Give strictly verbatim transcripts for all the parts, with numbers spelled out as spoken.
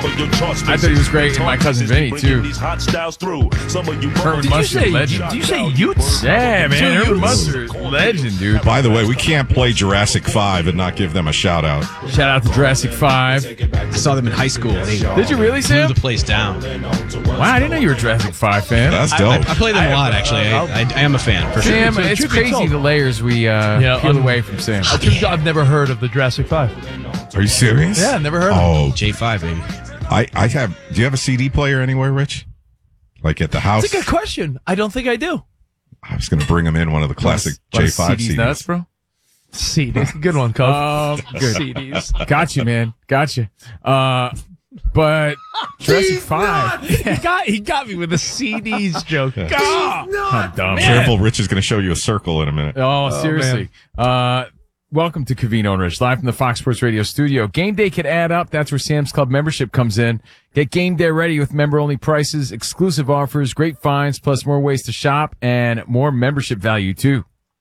I thought he was great in My Cousin Vinny, too. Herman Munster, legend. Did you say Utes? Yeah, man. Herman Munster, legend, dude. By the way, we can't play Jurassic five and not give them a shout out. Shout out to Jurassic five. I saw them in high school. They Did you really, Sam? blew the place down. Wow, I didn't know you were a Jurassic five fan. That's I, dope. I, I play them a lot, actually. I, I, I am a fan, for sure. Sam, Truth be it's told- crazy the layers we uh, Yeah, peel um, away from Sam. I've never heard of the Jurassic Five. Are you serious? Yeah, never heard of it. Oh, J five, baby. I, I have. Do you have a C D player anywhere, Rich? Like at the house? That's a good question. I don't think I do. I was going to bring him in one of the classic Lot of J five C Ds C Ds. nuts, bro. C Ds. Good one, Cove. Um, good. C Ds. Got you, man. Got you. Uh, but Jurassic five. He got he got me with a C Ds joke. God. I'm dumb. Careful, Rich is going to show you a circle in a minute. Oh, seriously. uh, welcome to Covino and Rich, live from the Fox Sports Radio studio. Game day could add up. That's where Sam's Club membership comes in. Get game day ready with member-only prices, exclusive offers, great finds, plus more ways to shop and more membership value, too.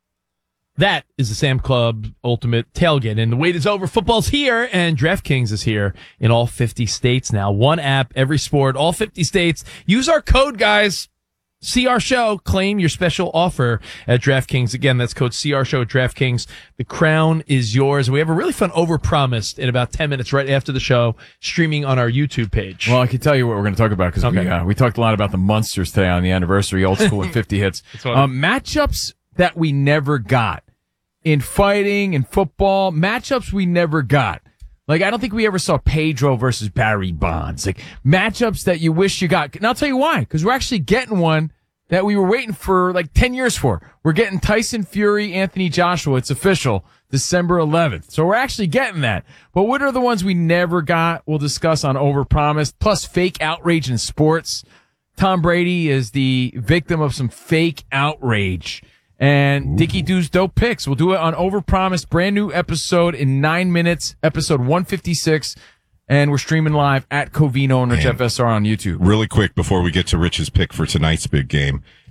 That is the Sam Club Ultimate Tailgate. And the wait is over. Football's here, and DraftKings is here in all fifty states now. One app, every sport, all fifty states. Use our code, guys. See our show. Claim your special offer at DraftKings. Again, that's code C R Show at DraftKings. The crown is yours. We have a really fun Overpromised in about ten minutes right after the show, streaming on our YouTube page. Well, I can tell you what we're going to talk about because Okay. we, uh, we talked a lot about the Munsters today on the anniversary, old school and fifty hits. funny. Um, matchups that we never got in fighting and football, matchups we never got. Like, I don't think we ever saw Pedro versus Barry Bonds. Like, matchups that you wish you got. And I'll tell you why. Because we're actually getting one that we were waiting for like ten years for. We're getting Tyson Fury, Anthony Joshua. It's official. December eleventh. So we're actually getting that. But what are the ones we never got? We'll discuss on Overpromised. Plus fake outrage in sports. Tom Brady is the victim of some fake outrage. And Dickie Doo's dope picks. We'll do it on Overpromised. Brand new episode in nine minutes. Episode one fifty-six. And we're streaming live at Covino and Rich Man. F S R on YouTube. Really quick before we get to Rich's pick for tonight's big game.